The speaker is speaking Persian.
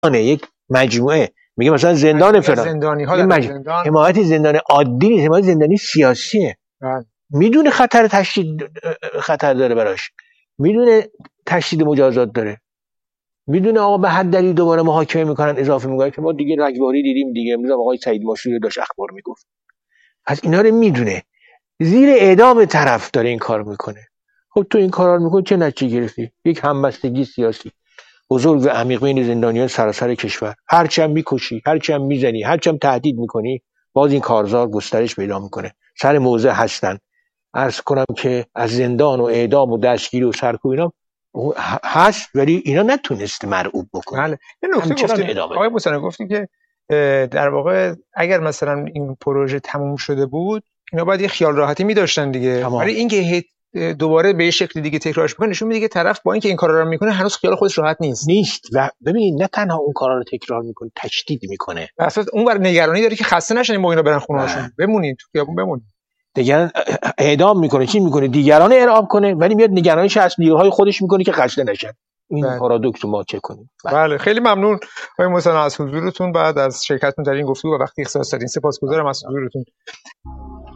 یک مجموعه، میگه مثلا زندان فلان، زندانی‌ها زندان، حمایت زندان عادی نیست، حمایت زندانی سیاسیه. میدونه خطر تشدید خطر داره براش، میدونه تشدید مجازات داره، میدونه آقا به حد دلیل دوباره محاکمه میکنن، اضافه میکنن که ما دیگه رگباری دیدیم دیگه. امروز آقای سعید ماشری داشت اخبار میگفت، از اینا رو میدونه، زیر اعدام طرف داره این کار میکنه. خب تو این کارا رو میکنی چه نتیجه گرفتی؟ یک همبستگی سیاسی بزرگ و عمیق بین زندانیان سراسر کشور. هرچی هم میکشی، هرچی هم میزنی، هرچی هم تهدید میکنی، باز این کارزار گسترش پیدا میکنه. سر موضع هستن. عرض کنم که از زندان و اعدام و دستگیری و سرکوب اینا هست، ولی اینا نتونست مرعوب بکنه. بله. یه نکته گفتید آقای بوستانی، گفتید که در واقع اگر مثلا این پروژه تموم شده بود اینا باید یه خیال راحتی می‌داشتن دیگه، ولی اینکه دوباره به یه شکل دیگه تکرارش می‌کنه نشون میده که طرف با اینکه این کارا رو می‌کنه هنوز خیال خودش راحت نیست. و ببینید نه تنها اون کارا رو تکرار می‌کنه، تشدید می‌کنه. اصلا اون بر نگرانی داره که خسته نشن با اینا برن خونه‌هاشون، بمونید تو خیابون بمونید. دیگران اعدام میکنه، چی میکنه؟ دیگران ارعاب کنه، ولی میاد نگرانیش از نیروهای خودش میکنه که خسته نشن. این پارادوکس رو ما چک کنیم. بله خیلی ممنون آقای موسوی از حضورتون بعد از شرکتتون در این گفتگو و وقتی اختصاص دادین. سپاسگزارم از حضورتون.